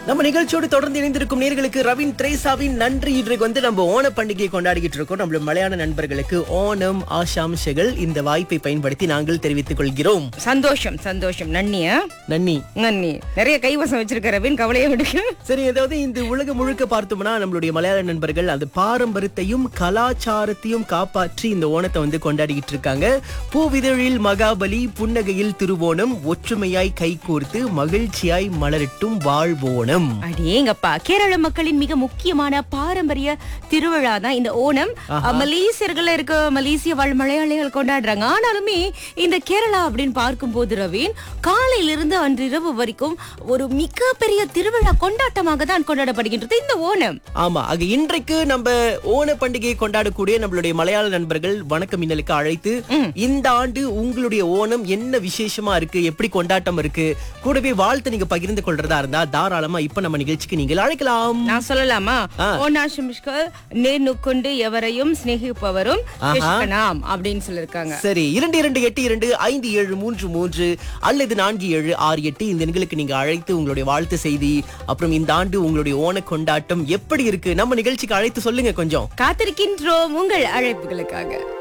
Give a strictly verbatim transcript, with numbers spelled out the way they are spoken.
நம்ம நிகழ்ச்சியோடு தொடர்ந்து இணைந்திருக்கும் நேர்களுக்கு ரவின் திரேசாவின் நன்றி. இன்றைக்கு வந்து நம்ம ஓண பண்டிகையை கொண்டாடிக்கிட்டு இருக்கோம். நம்மளோட மலையாள நண்பர்களுக்கு ஓணம் ஆசாம்சகள் இந்த வாய்ப்பை பயன்படுத்தி நாங்கள் தெரிவித்துக் கொள்கிறோம். சந்தோஷம் சந்தோஷம். நன்னியா நன்னி நன்னி நிறைய கைவசம் வச்சிருக்க ரவின், கவலையை விடுங்க. சரி, அதாவது இந்த உலகம் முழுக்க பார்த்தோம்னா நம்மளுடைய மலையாள நண்பர்கள் அந்த பாரம்பரியத்தையும் கலாச்சாரத்தையும் காப்பாற்றி இந்த ஓணத்தை வந்து கொண்டாடிக்கிட்டு இருக்காங்க. பூவிதழில் மகாபலி, புன்னகையில் திருவோணம், ஒற்றுமையாய் கைகோர்த்து மகிழ்ச்சியாய் மலரட்டும் வாழ்வோணம். அடேங்கப்பா, கேரள மக்களின் மிக முக்கியமான பாரம்பரிய திருவிழா தான் இந்த ஓணம். மலேசியர்கள் இருக்க மலேசிய வாழ் மலையாளிகள் கொண்டாடுறாங்க. ஆனாலுமே இந்த கேரளா அப்படின்னு பார்க்கும் போது ரவீன், காலையிலிருந்து அன்று இரவு வரைக்கும் ஒரு மிக பெரிய திருவிழா கொண்டாட்டமாக தான் கொண்டாடப்படுகின்றது இந்த ஓணம். ஆமா, ஆக இன்றைக்கு நம்ம ஓண பண்டிகையை கொண்டாடக்கூடிய நம்மளுடைய மலையாள நண்பர்கள் வணக்கம் மின்னலுக்கு அழைத்து இந்த ஆண்டு உங்களுடைய ஓணம் என்ன விசேஷமா இருக்கு, எப்படி கொண்டாட்டம் இருக்கு, கூடவே வாழ்த்து நீங்க பகிர்ந்து கொள்றதா இருந்தா தாராளமா இப்ப நம்ம நிகழ்ச்சிக்கு நீங்கள் அழைக்கலாம். நான் சொல்லலாமா? ஓணாஷமிஷ்கள் நேர்நுக்கொண்டு எவரையும் சிநேகிப்பவரும் கிருஷ்ணனாம் அப்படின்னு சொல்லிருக்காங்க. சரி, இரண்டு இரண்டு எட்டு இரண்டு ஐந்து ஏழு மூன்று மூன்று அல்லது நான்கு ஏழு ஆறு எட்டு இந்த எண்களுக்கு நீங்க அழைத்து உங்களுடைய வாழ்த்து செய்தி, அப்புறம் இந்த ஆண்டு உங்களுடைய ஓண கொண்டாட்டம் எப்படி இருக்கு நம்ம நிகழ்ச்சிக்கு அழைத்து சொல்லுங்க. கொஞ்சம் காத்திருக்கின்றோம் உங்கள் அழைப்புகளுக்காக.